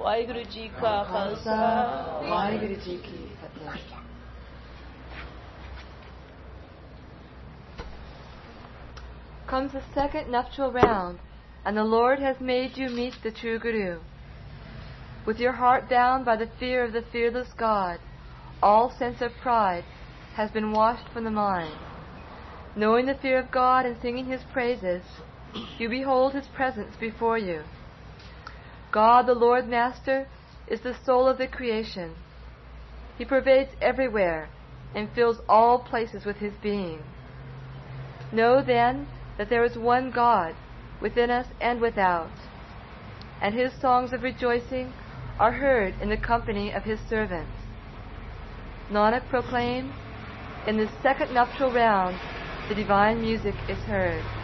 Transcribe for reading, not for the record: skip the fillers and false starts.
वाहिगुरु जी का खालसा वाहिगुरु जी की फतेह. Comes the second nuptial round, and the Lord has made you meet the true Guru. With your heart bound by the fear of the fearless God, all sense of pride has been washed from the mind. Knowing the fear of God and singing His praises, you behold His presence before you. God, the Lord Master, is the soul of the creation. He pervades everywhere and fills all places with His being. Know then that there is one God within us and without, and His songs of rejoicing are heard in the company of His servants. Nanak proclaims, in this second nuptial round, the divine music is heard.